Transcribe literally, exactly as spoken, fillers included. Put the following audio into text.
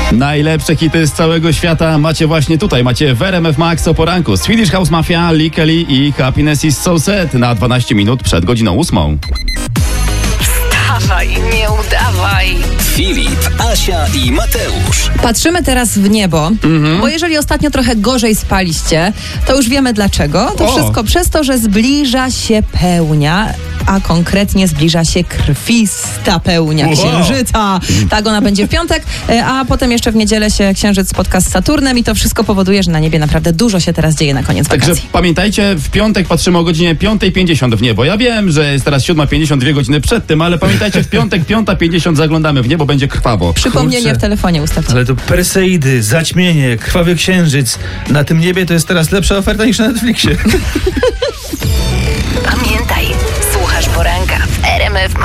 Najlepsze hity z całego świata macie właśnie tutaj. Macie w R M F Max o poranku. Swedish House Mafia, Lee Kelly i Happiness is so sad na dwanaście minut przed godziną ósmą. Wstawaj, nie udawaj. Filip, Asia i Mateusz. Patrzymy teraz w niebo, mhm. bo jeżeli ostatnio trochę gorzej spaliście, to już wiemy dlaczego. To o. wszystko przez to, że zbliża się pełnia, a konkretnie zbliża się krwista pełnia wow. księżyca. Tak, ona będzie w piątek, a potem jeszcze w niedzielę się księżyc spotka z Saturnem i to wszystko powoduje, że na niebie naprawdę dużo się teraz dzieje na koniec Także wakacji. pamiętajcie, w piątek patrzymy o godzinie piąta pięćdziesiąt w niebo. Ja wiem, że jest teraz siódma pięćdziesiąt, dwie godziny przed tym, ale pamiętajcie, w piątek piąta pięćdziesiąt zaglądamy w niebo, będzie krwawo. Przypomnienie Kurczę. w telefonie ustawcie. Ale to Perseidy, zaćmienie, krwawy księżyc. Na tym niebie to jest teraz lepsza oferta niż na Netflixie. Pamiętaj, słuchasz poranka w R M F Max.